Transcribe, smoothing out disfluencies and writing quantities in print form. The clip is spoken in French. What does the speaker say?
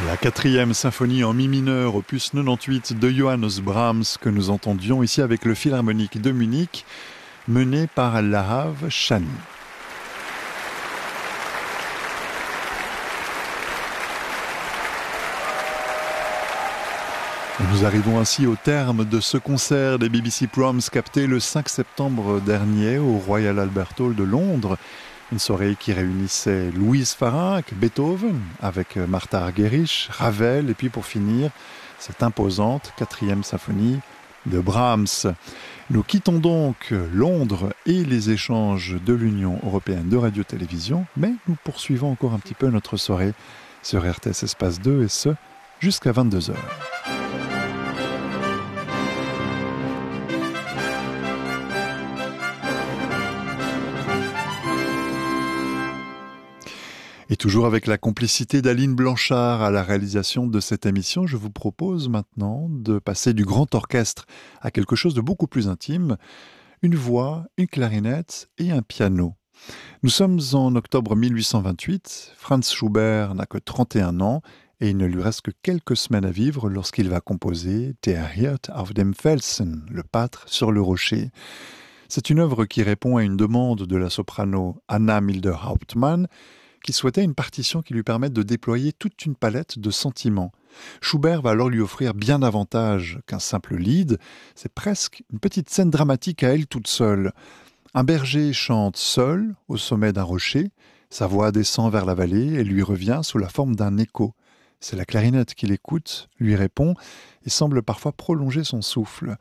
La quatrième symphonie en mi mineur, opus 98 de Johannes Brahms, que nous entendions ici avec le Philharmonique de Munich, mené par Lahav Shani. Nous arrivons ainsi au terme de ce concert des BBC Proms capté le 5 septembre dernier au Royal Albert Hall de Londres. Une soirée qui réunissait Louise Farinck, Beethoven, avec Martha Argerich, Ravel, et puis pour finir, cette imposante quatrième symphonie de Brahms. Nous quittons donc Londres et les échanges de l'Union européenne de radio-télévision, mais nous poursuivons encore un petit peu notre soirée sur RTS Espace 2, et ce, jusqu'à 22h. Et toujours avec la complicité d'Aline Blanchard à la réalisation de cette émission, je vous propose maintenant de passer du grand orchestre à quelque chose de beaucoup plus intime, une voix, une clarinette et un piano. Nous sommes en octobre 1828, Franz Schubert n'a que 31 ans et il ne lui reste que quelques semaines à vivre lorsqu'il va composer Der Hirt auf dem Felsen, le pâtre sur le rocher. C'est une œuvre qui répond à une demande de la soprano Anna Milder-Hauptmann, qui souhaitait une partition qui lui permette de déployer toute une palette de sentiments. Schubert va alors lui offrir bien davantage qu'un simple lead, c'est presque une petite scène dramatique à elle toute seule. Un berger chante seul au sommet d'un rocher, sa voix descend vers la vallée et lui revient sous la forme d'un écho. C'est la clarinette qui l'écoute, lui répond et semble parfois prolonger son souffle.